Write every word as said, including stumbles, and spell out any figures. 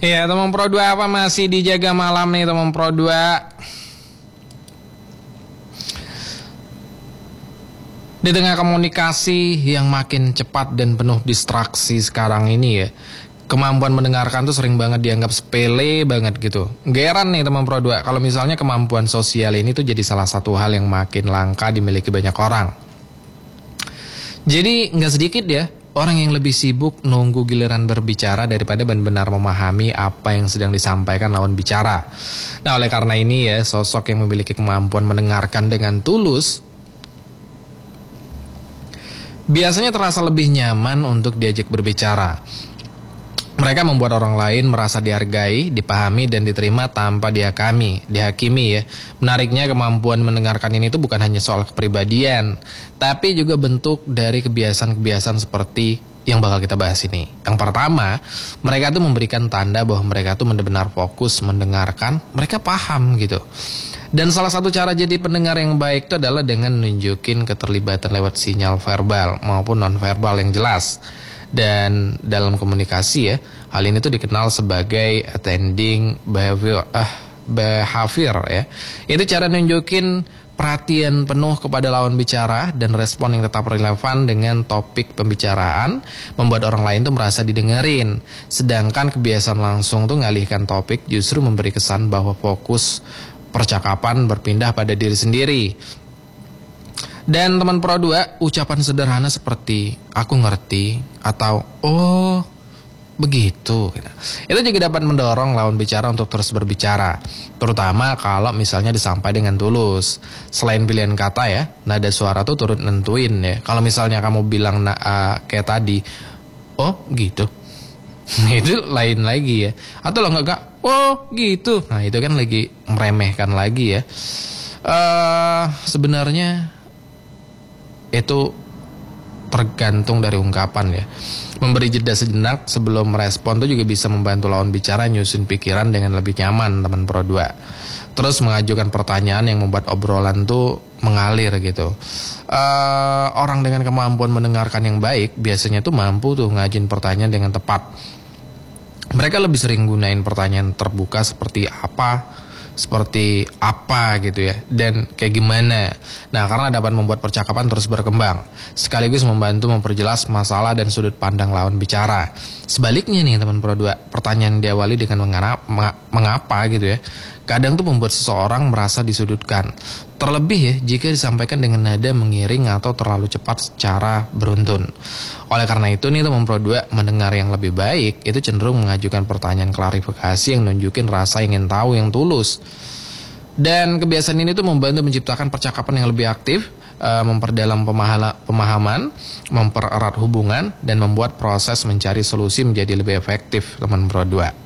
Ya teman Pro dua, apa masih dijaga malam nih teman Pro dua? Di tengah komunikasi yang makin cepat dan penuh distraksi sekarang ini ya, kemampuan mendengarkan tuh sering banget dianggap sepele banget gitu. Gak heran nih teman Pro dua kalau misalnya kemampuan sosial ini tuh jadi salah satu hal yang makin langka dimiliki banyak orang. Jadi gak sedikit ya orang yang lebih sibuk nunggu giliran berbicara daripada benar-benar memahami apa yang sedang disampaikan lawan bicara. Nah, oleh karena ini ya, sosok yang memiliki kemampuan mendengarkan dengan tulus biasanya terasa lebih nyaman untuk diajak berbicara. Mereka membuat orang lain merasa dihargai, dipahami, dan diterima tanpa dihakimi, dihakimi ya. Menariknya, kemampuan mendengarkan ini tuh bukan hanya soal kepribadian, tapi juga bentuk dari kebiasaan-kebiasaan seperti yang bakal kita bahas ini. Yang pertama, mereka tuh memberikan tanda bahwa mereka tuh benar-benar fokus mendengarkan, mereka paham gitu. Dan salah satu cara jadi pendengar yang baik itu adalah dengan nunjukin keterlibatan lewat sinyal verbal maupun non-verbal yang jelas. Dan dalam komunikasi ya, hal ini tuh dikenal sebagai attending behavior, ah, behavior ya. Itu cara nunjukin perhatian penuh kepada lawan bicara dan respon yang tetap relevan dengan topik pembicaraan, membuat orang lain tuh merasa didengerin. Sedangkan kebiasaan langsung tuh ngalihkan topik justru memberi kesan bahwa fokus percakapan berpindah pada diri sendiri. Dan teman Pro dua, ucapan sederhana seperti aku ngerti atau oh begitu, itu juga dapat mendorong lawan bicara untuk terus berbicara, terutama kalau misalnya disampaikan dengan tulus. Selain pilihan kata ya, nada suara tuh turut nentuin ya. Kalau misalnya kamu bilang nah, uh, kayak tadi, oh gitu, itu lain lagi ya. Atau lo enggak, oh gitu, nah itu kan lagi meremehkan lagi ya. Uh, sebenarnya itu tergantung dari ungkapan ya. Memberi jeda sejenak sebelum merespon itu juga bisa membantu lawan bicara nyusun pikiran dengan lebih nyaman teman Pro dua. Terus mengajukan pertanyaan yang membuat obrolan tuh mengalir gitu. uh, Orang dengan kemampuan mendengarkan yang baik biasanya tuh mampu tuh ngajin pertanyaan dengan tepat. Mereka lebih sering gunain pertanyaan terbuka seperti apa, seperti apa gitu ya, dan kayak gimana. Nah, karena dapat membuat percakapan terus berkembang, sekaligus membantu memperjelas masalah dan sudut pandang lawan bicara. Sebaliknya nih teman Pro dua, pertanyaan diawali dengan mengapa, mengapa gitu ya, kadang tuh membuat seseorang merasa disudutkan. Terlebih ya jika disampaikan dengan nada mengiring atau terlalu cepat secara beruntun. Oleh karena itu nih teman Pro dua, mendengar yang lebih baik itu cenderung mengajukan pertanyaan klarifikasi yang nunjukin rasa ingin tahu yang tulus. Dan kebiasaan ini tuh membantu menciptakan percakapan yang lebih aktif, memperdalam pemahaman, mempererat hubungan, dan membuat proses mencari solusi menjadi lebih efektif teman Pro dua.